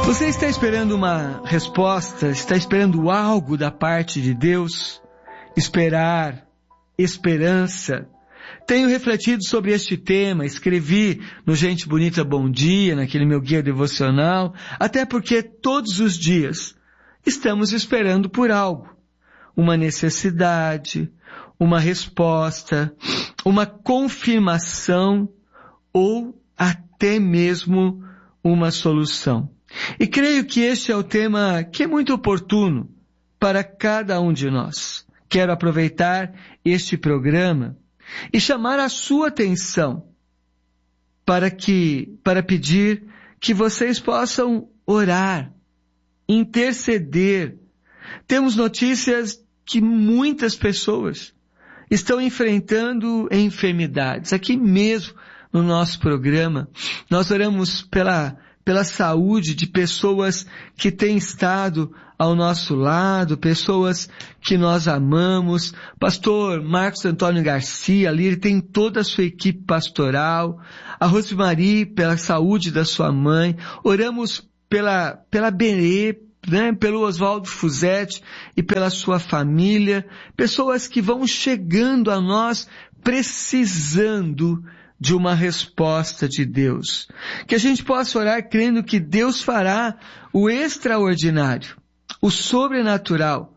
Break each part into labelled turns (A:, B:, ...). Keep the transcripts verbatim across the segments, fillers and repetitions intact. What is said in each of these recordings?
A: Você está esperando uma resposta? Está esperando algo da parte de Deus? Esperar, esperança. Tenho refletido sobre este tema, escrevi no Gente Bonita Bom Dia, naquele meu guia devocional, até porque todos os dias estamos esperando por algo. Uma necessidade, uma resposta, uma confirmação ou até mesmo uma solução. E creio que este é o tema que é muito oportuno para cada um de nós. Quero aproveitar este programa e chamar a sua atenção para que, para pedir que vocês possam orar, interceder. Temos notícias que muitas pessoas estão enfrentando enfermidades. Aqui mesmo no nosso programa, nós oramos pela pela saúde de pessoas que têm estado ao nosso lado, pessoas que nós amamos. Pastor Marcos Antônio Garcia, ali ele tem toda a sua equipe pastoral. A Rosemary, pela saúde da sua mãe. Oramos pela, pela Berê, né, pelo Oswaldo Fusetti e pela sua família. Pessoas que vão chegando a nós precisando de uma resposta de Deus. Que a gente possa orar crendo que Deus fará o extraordinário, o sobrenatural.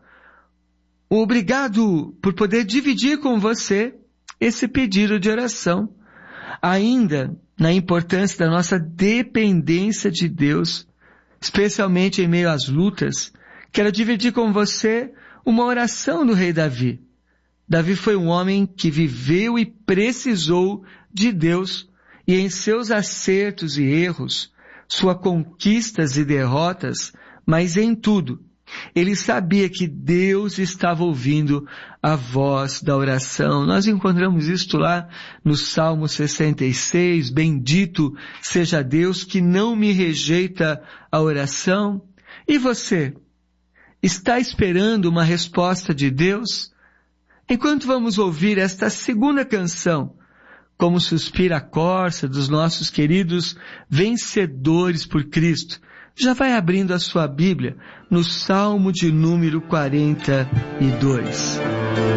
A: Obrigado por poder dividir com você esse pedido de oração. Ainda na importância da nossa dependência de Deus, especialmente em meio às lutas, quero dividir com você uma oração do rei Davi. Davi foi um homem que viveu e precisou de Deus, e em seus acertos e erros, suas conquistas e derrotas, mas em tudo, ele sabia que Deus estava ouvindo a voz da oração. Nós encontramos isto lá no Salmo sessenta e seis, bendito seja Deus que não me rejeita a oração. E você, está esperando uma resposta de Deus? Enquanto vamos ouvir esta segunda canção, Como Suspira a Corça, dos nossos queridos vencedores por Cristo, já vai abrindo a sua Bíblia no Salmo de número quarenta e dois.